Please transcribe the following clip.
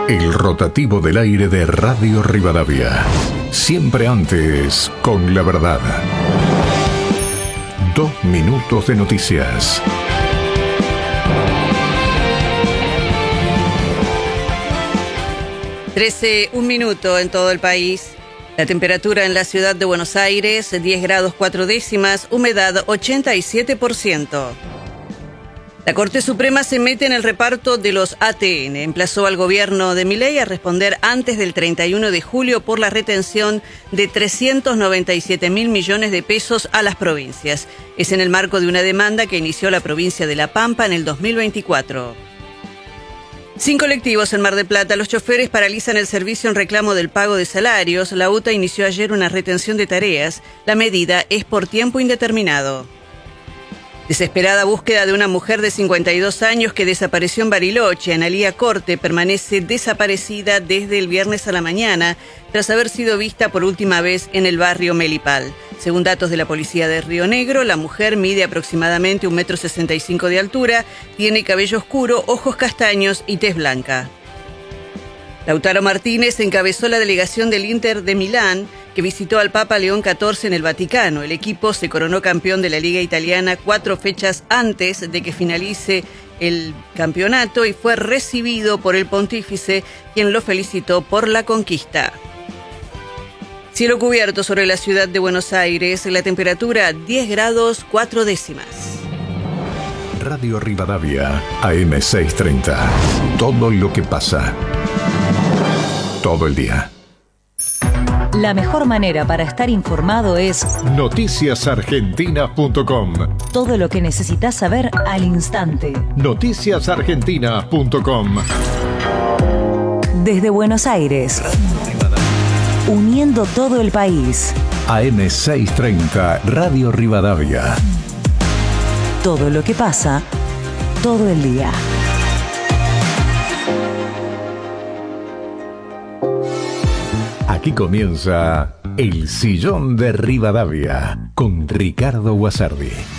El rotativo del aire de Radio Rivadavia. Siempre antes, con la verdad. 2 minutos de noticias. Un minuto en todo el país. La temperatura en la ciudad de Buenos Aires, 10 grados 4 décimas, humedad 87%. La Corte Suprema se mete en el reparto de los ATN. Emplazó al gobierno de Milei a responder antes del 31 de julio por la retención de 397.000 millones de pesos a las provincias. Es en el marco de una demanda que inició la provincia de La Pampa en el 2024. Sin colectivos en Mar del Plata, los choferes paralizan el servicio en reclamo del pago de salarios. La UTA inició ayer una retención de tareas. La medida es por tiempo indeterminado. Desesperada búsqueda de una mujer de 52 años que desapareció en Bariloche. Analía Corte permanece desaparecida desde el viernes a la mañana tras haber sido vista por última vez en el barrio Melipal. Según datos de la policía de Río Negro, la mujer mide aproximadamente 1,65 m de altura, tiene cabello oscuro, ojos castaños y tez blanca. Lautaro Martínez encabezó la delegación del Inter de Milán, que visitó al Papa León XIV en el Vaticano. El equipo se coronó campeón de la Liga Italiana 4 fechas antes de que finalice el campeonato y fue recibido por el pontífice, quien lo felicitó por la conquista. Cielo cubierto sobre la ciudad de Buenos Aires, la temperatura 10 grados 4 décimas. Radio Rivadavia, AM 630. Todo lo que pasa. Todo el día. La mejor manera para estar informado es noticiasargentinas.com. Todo lo que necesitas saber al instante. Noticiasargentinas.com. Desde Buenos Aires, uniendo todo el país. AM 630, Radio Rivadavia. Todo lo que pasa, todo el día. Aquí comienza El Sillón de Rivadavia con Ricardo Guasardi.